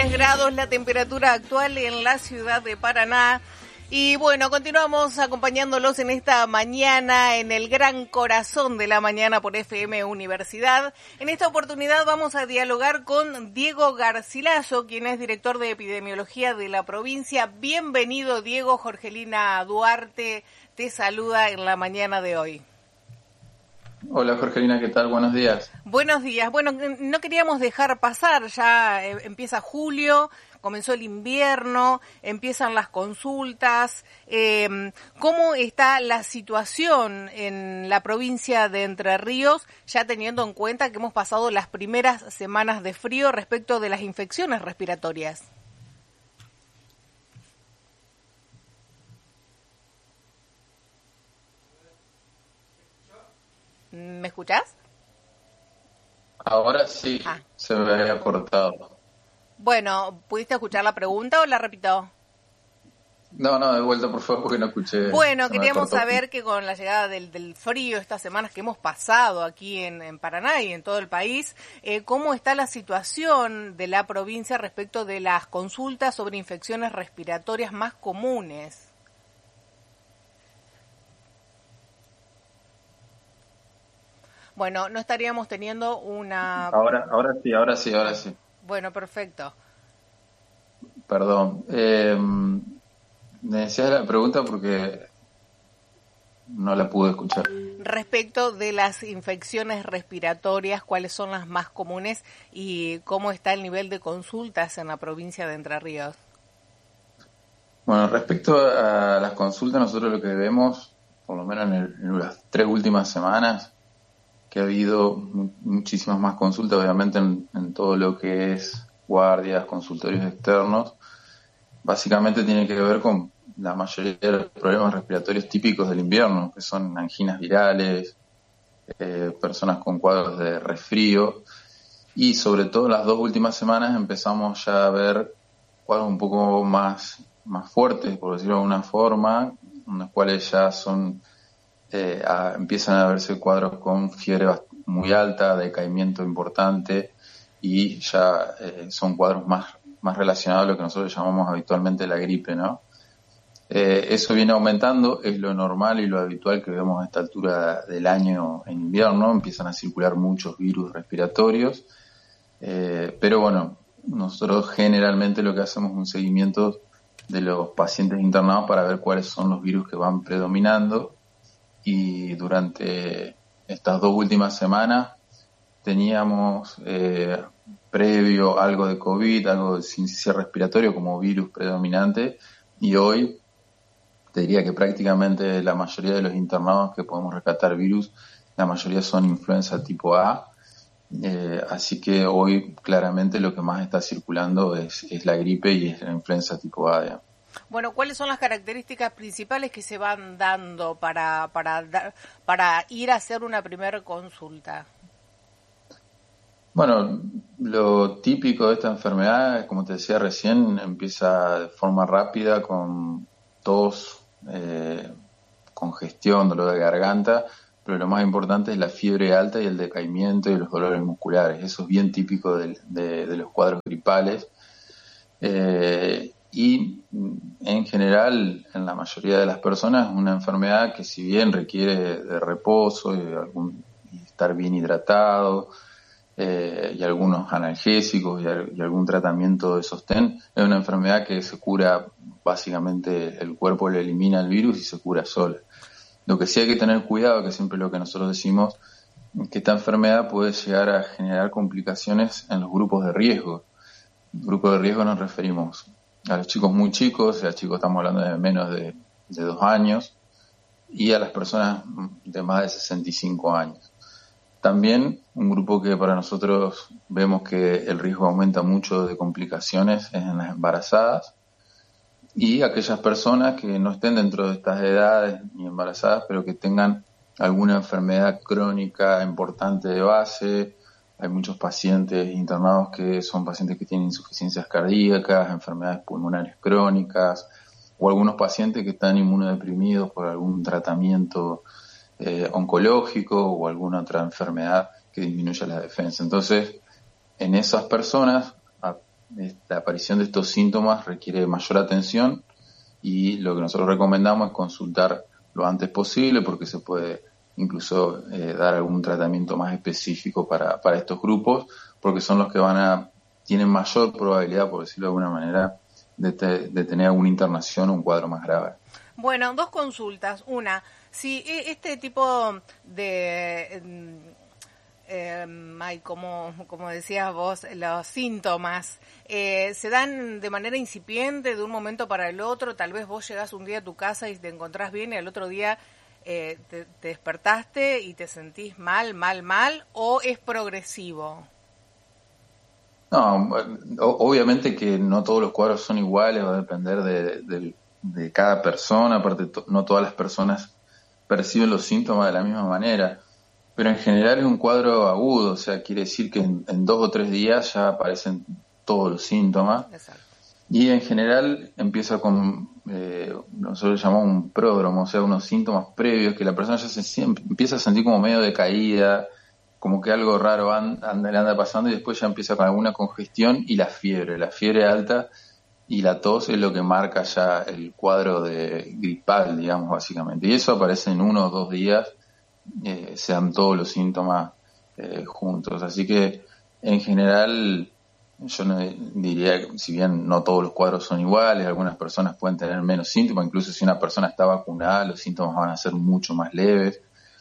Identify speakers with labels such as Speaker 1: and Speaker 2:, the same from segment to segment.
Speaker 1: 23 grados la temperatura actual en la ciudad de Paraná. Y bueno, continuamos acompañándolos en esta mañana, en el gran corazón de la mañana por FM Universidad. En esta oportunidad vamos a dialogar con Diego Garcilaso, quien es director de epidemiología de la provincia. Bienvenido, Diego. Jorgelina Duarte te saluda en la mañana de hoy.
Speaker 2: Hola Jorgelina, ¿qué tal? Buenos días.
Speaker 1: Buenos días. Bueno, no queríamos dejar pasar, ya empieza julio, comenzó el invierno, empiezan las consultas. ¿Cómo está la situación en la provincia de Entre Ríos, ya teniendo en cuenta que hemos pasado las primeras semanas de frío respecto de las infecciones respiratorias? ¿Me escuchás?
Speaker 2: Ahora sí, se me había cortado.
Speaker 1: Bueno, ¿pudiste escuchar la pregunta o la repito?
Speaker 2: No, de vuelta por favor, porque no escuché.
Speaker 1: Bueno, queríamos saber que con la llegada del frío, estas semanas que hemos pasado aquí en Paraná y en todo el país, ¿cómo está la situación de la provincia respecto de las consultas sobre infecciones respiratorias más comunes? Bueno, no estaríamos teniendo una...
Speaker 2: Ahora sí.
Speaker 1: Bueno, perfecto.
Speaker 2: Perdón. Me decías la pregunta porque no la pude escuchar.
Speaker 1: Respecto de las infecciones respiratorias, ¿cuáles son las más comunes y cómo está el nivel de consultas en la provincia de Entre Ríos?
Speaker 2: Bueno, respecto a las consultas, nosotros lo que vemos, por lo menos en las 3 últimas semanas, que ha habido muchísimas más consultas, obviamente en todo lo que es guardias, consultorios externos. Básicamente tiene que ver con la mayoría de los problemas respiratorios típicos del invierno, que son anginas virales, personas con cuadros de resfrío, y sobre todo en las 2 últimas semanas empezamos ya a ver cuadros un poco más fuertes, por decirlo de alguna forma, en los cuales ya son empiezan a verse cuadros con fiebre muy alta, decaimiento importante, y ya son cuadros más relacionados a lo que nosotros llamamos habitualmente la gripe, ¿no? Eso viene aumentando, es lo normal y lo habitual que vemos a esta altura del año en invierno, empiezan a circular muchos virus respiratorios, pero bueno, nosotros generalmente lo que hacemos es un seguimiento de los pacientes internados para ver cuáles son los virus que van predominando. Y durante estas 2 últimas semanas teníamos previo algo de COVID, algo de sincicial respiratorio como virus predominante, y hoy te diría que prácticamente la mayoría de los internados que podemos rescatar virus, la mayoría son influenza tipo A, así que hoy claramente lo que más está circulando es la gripe y es la influenza tipo A, digamos.
Speaker 1: Bueno, ¿cuáles son las características principales que se van dando para ir a hacer una primera consulta?
Speaker 2: Bueno, lo típico de esta enfermedad, como te decía recién, empieza de forma rápida con tos, congestión, dolor de garganta, pero lo más importante es la fiebre alta y el decaimiento y los dolores musculares. Eso es bien típico de los cuadros gripales. Y en general, en la mayoría de las personas, es una enfermedad que si bien requiere de reposo y estar bien hidratado, y algunos analgésicos y algún tratamiento de sostén, es una enfermedad que se cura, básicamente el cuerpo le elimina el virus y se cura sola. Lo que sí hay que tener cuidado, que siempre lo que nosotros decimos, es que esta enfermedad puede llegar a generar complicaciones en los grupos de riesgo. Grupo de riesgo nos referimos a los chicos muy chicos, a chicos estamos hablando de menos de 2 años, y a las personas de más de 65 años. También un grupo que para nosotros vemos que el riesgo aumenta mucho de complicaciones es en las embarazadas, y aquellas personas que no estén dentro de estas edades ni embarazadas, pero que tengan alguna enfermedad crónica importante de base. Hay muchos pacientes internados que son pacientes que tienen insuficiencias cardíacas, enfermedades pulmonares crónicas, o algunos pacientes que están inmunodeprimidos por algún tratamiento oncológico o alguna otra enfermedad que disminuya la defensa. Entonces, en esas personas, la aparición de estos síntomas requiere mayor atención y lo que nosotros recomendamos es consultar lo antes posible porque se puede incluso dar algún tratamiento más específico para estos grupos, porque son los que tienen mayor probabilidad, por decirlo de alguna manera, de tener alguna internación o un cuadro más grave.
Speaker 1: Bueno, dos consultas. Una, si este tipo de, como decías vos, los síntomas se dan de manera incipiente de un momento para el otro, tal vez vos llegás un día a tu casa y te encontrás bien y al otro día te despertaste y te sentís mal, o es progresivo.
Speaker 2: No, obviamente que no todos los cuadros son iguales, va a depender de cada persona, aparte no todas las personas perciben los síntomas de la misma manera, pero en general es un cuadro agudo, o sea, quiere decir que en 2 o 3 días ya aparecen todos los síntomas.
Speaker 1: Exacto.
Speaker 2: Y en general empieza con, nosotros llamamos un pródromo, o sea, unos síntomas previos que la persona ya empieza a sentir como medio decaída, como que algo raro le anda pasando y después ya empieza con alguna congestión y la fiebre alta y la tos es lo que marca ya el cuadro de gripal, digamos, básicamente. Y eso aparece en 1 o 2 días, se dan todos los síntomas juntos. Así que en general yo no diría que, si bien no todos los cuadros son iguales, algunas personas pueden tener menos síntomas, incluso si una persona está vacunada, los síntomas van a ser mucho más leves,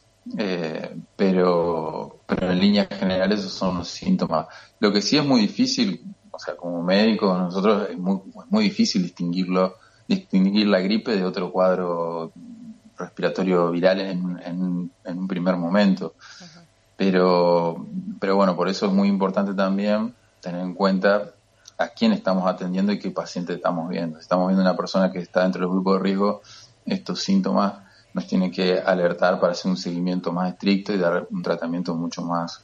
Speaker 2: pero en líneas generales esos son los síntomas. Lo que sí es muy difícil, o sea, como médico, nosotros es muy difícil distinguir la gripe de otro cuadro respiratorio viral en un primer momento. Uh-huh. Pero bueno, por eso es muy importante también tener en cuenta a quién estamos atendiendo y qué paciente estamos viendo. Si estamos viendo una persona que está dentro del grupo de riesgo, estos síntomas nos tienen que alertar para hacer un seguimiento más estricto y dar un tratamiento mucho más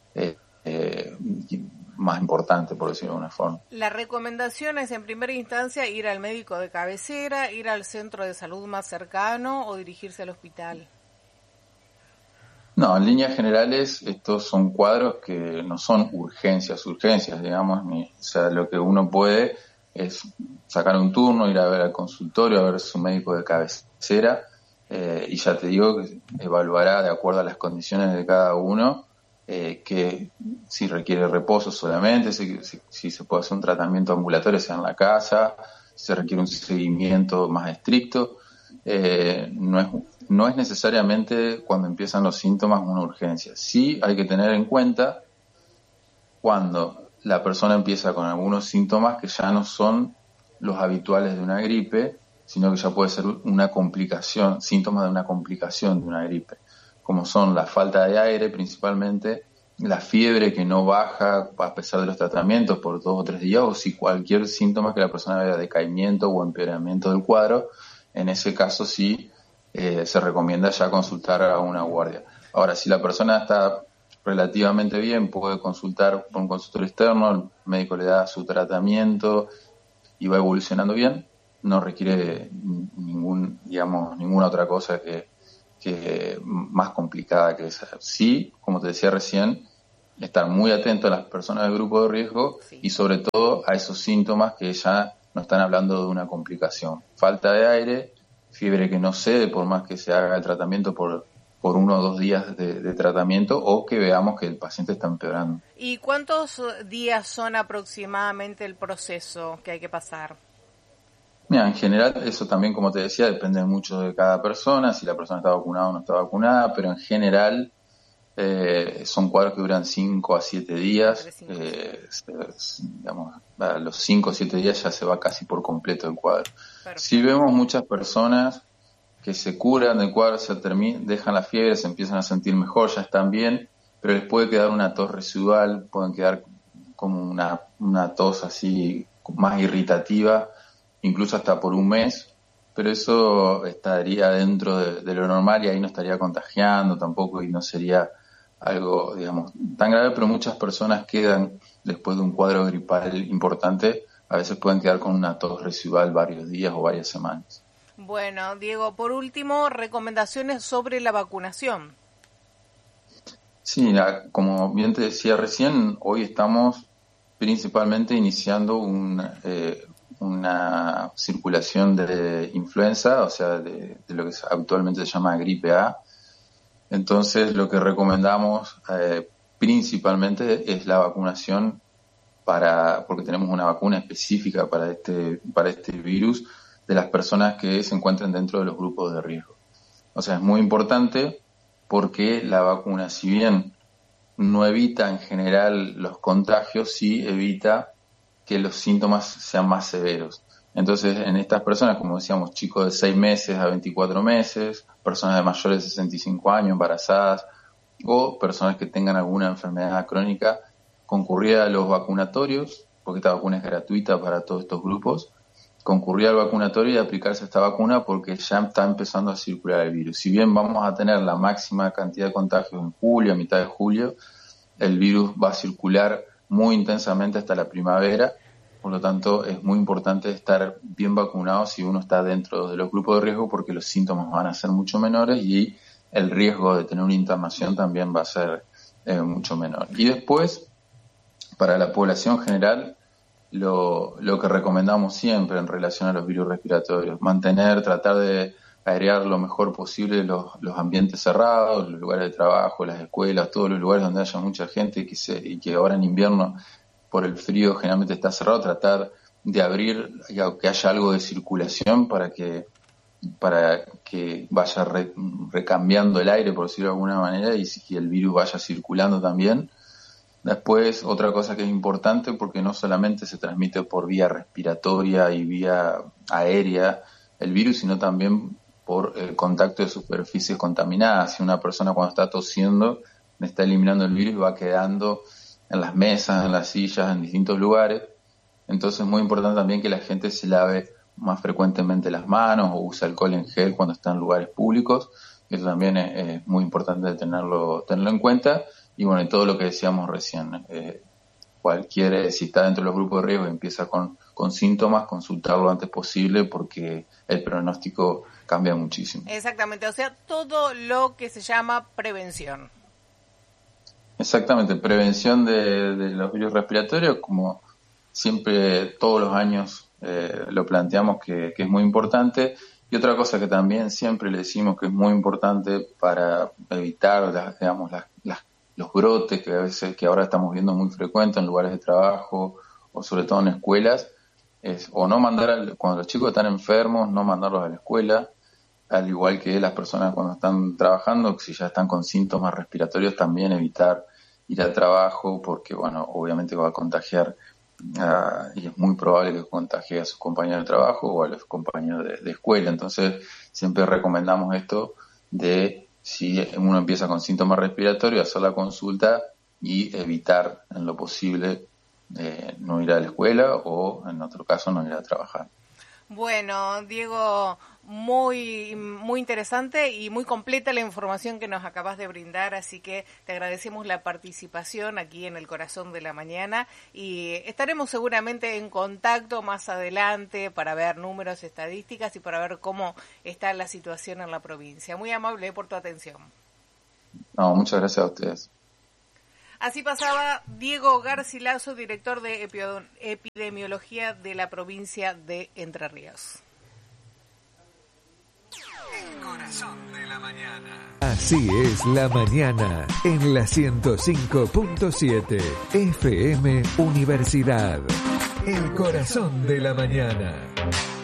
Speaker 2: más importante, por decirlo de alguna forma.
Speaker 1: La recomendación es, en primera instancia, ir al médico de cabecera, ir al centro de salud más cercano o dirigirse al hospital.
Speaker 2: No, en líneas generales estos son cuadros que no son urgencias, digamos, o sea, lo que uno puede es sacar un turno, ir a ver al consultorio, a ver a su médico de cabecera, y ya te digo que evaluará de acuerdo a las condiciones de cada uno, que si requiere reposo solamente, si se puede hacer un tratamiento ambulatorio, sea en la casa, si se requiere un seguimiento más estricto. No es necesariamente cuando empiezan los síntomas una urgencia. Sí hay que tener en cuenta cuando la persona empieza con algunos síntomas que ya no son los habituales de una gripe, sino que ya puede ser una complicación, síntomas de una complicación de una gripe, como son la falta de aire principalmente, la fiebre que no baja a pesar de los tratamientos por 2 o 3 días, o si cualquier síntoma que la persona vea decaimiento o empeoramiento del cuadro, en ese caso sí se recomienda ya consultar a una guardia. Ahora, si la persona está relativamente bien, puede consultar por un consultorio externo, el médico le da su tratamiento y va evolucionando bien, no requiere ninguna otra cosa que más complicada que esa. Sí, como te decía recién, estar muy atento a las personas del grupo de riesgo, sí, y sobre todo a esos síntomas que ya no están hablando de una complicación. Falta de aire, fiebre que no cede por más que se haga el tratamiento por 1 o 2 días de tratamiento, o que veamos que el paciente está empeorando.
Speaker 1: ¿Y cuántos días son aproximadamente el proceso que hay que pasar?
Speaker 2: Mira, en general eso también, como te decía, depende mucho de cada persona, si la persona está vacunada o no está vacunada, pero en general son cuadros que duran 5 a 7 días, digamos, a los 5 o 7 días ya se va casi por completo el cuadro. Perfecto. Si vemos muchas personas que se curan del cuadro, dejan la fiebre, se empiezan a sentir mejor, ya están bien, pero les puede quedar una tos residual, pueden quedar como una tos así más irritativa, incluso hasta por 1 mes, pero eso estaría dentro de lo normal y ahí no estaría contagiando tampoco y no sería algo, digamos, tan grave, pero muchas personas quedan, después de un cuadro gripal importante, a veces pueden quedar con una tos residual varios días o varias semanas.
Speaker 1: Bueno, Diego, por último, recomendaciones sobre la vacunación.
Speaker 2: Sí, como bien te decía recién, hoy estamos principalmente iniciando una circulación de influenza, o sea, de lo que actualmente se llama gripe A. Entonces, lo que recomendamos principalmente es la vacunación porque tenemos una vacuna específica para este virus, de las personas que se encuentren dentro de los grupos de riesgo. O sea, es muy importante porque la vacuna, si bien no evita en general los contagios, sí evita que los síntomas sean más severos. Entonces, en estas personas, como decíamos, chicos de 6 meses a 24 meses, personas de mayores de 65 años, embarazadas, o personas que tengan alguna enfermedad crónica, concurrir a los vacunatorios, porque esta vacuna es gratuita para todos estos grupos, concurrir al vacunatorio y aplicarse esta vacuna porque ya está empezando a circular el virus. Si bien vamos a tener la máxima cantidad de contagios en julio, a mitad de julio, el virus va a circular muy intensamente hasta la primavera. Por lo tanto, es muy importante estar bien vacunado si uno está dentro de los grupos de riesgo, porque los síntomas van a ser mucho menores y el riesgo de tener una internación también va a ser mucho menor. Y después, para la población general, lo que recomendamos siempre en relación a los virus respiratorios, tratar de airear lo mejor posible los ambientes cerrados, los lugares de trabajo, las escuelas, todos los lugares donde haya mucha gente y que ahora en invierno por el frío generalmente está cerrado, tratar de abrir, que haya algo de circulación para que vaya recambiando el aire, por decirlo de alguna manera, y el virus vaya circulando también. Después, otra cosa que es importante, porque no solamente se transmite por vía respiratoria y vía aérea el virus, sino también por el contacto de superficies contaminadas. Si una persona cuando está tosiendo está eliminando el virus, va quedando en las mesas, en las sillas, en distintos lugares. Entonces es muy importante también que la gente se lave más frecuentemente las manos o use alcohol en gel cuando está en lugares públicos. Eso también es muy importante tenerlo en cuenta. Y bueno, y todo lo que decíamos recién, si está dentro de los grupos de riesgo y empieza con síntomas, consultarlo lo antes posible porque el pronóstico cambia muchísimo.
Speaker 1: Exactamente, o sea, todo lo que se llama prevención.
Speaker 2: Exactamente, prevención de los virus respiratorios, como siempre todos los años lo planteamos que es muy importante. Y otra cosa que también siempre le decimos que es muy importante para evitar los brotes que ahora estamos viendo muy frecuentes en lugares de trabajo o sobre todo en escuelas, es o no cuando los chicos están enfermos, no mandarlos a la escuela, al igual que las personas cuando están trabajando, si ya están con síntomas respiratorios, también evitar ir al trabajo porque, bueno, obviamente va a contagiar y es muy probable que contagie a sus compañeros de trabajo o a los compañeros de escuela. Entonces, siempre recomendamos esto de si uno empieza con síntomas respiratorios, hacer la consulta y evitar en lo posible no ir a la escuela o, en otro caso, no ir a trabajar.
Speaker 1: Bueno, Diego, muy interesante y muy completa la información que nos acabas de brindar, así que te agradecemos la participación aquí en El Corazón de la Mañana y estaremos seguramente en contacto más adelante para ver números, estadísticas y para ver cómo está la situación en la provincia. Muy amable por tu atención.
Speaker 2: No, muchas gracias a ustedes.
Speaker 1: Así pasaba Diego Garcilaso, director de epidemiología de la provincia de Entre Ríos.
Speaker 3: El corazón de la mañana.
Speaker 4: Así es la mañana en la 105.7 FM Universidad. El corazón de la mañana.